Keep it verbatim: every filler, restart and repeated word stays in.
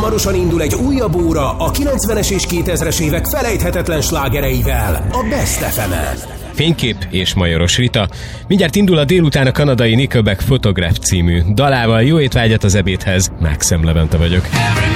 hamarosan indul egy újabb óra a kilencvenes és kétezres évek felejthetetlen slágereivel a Best ef emen. Fénykép és Majoros Rita. Mindjárt indul a délután a kanadai Nickelback Photograph című dalával. Jó étvágyat az ebédhez, Mákszem Levente vagyok.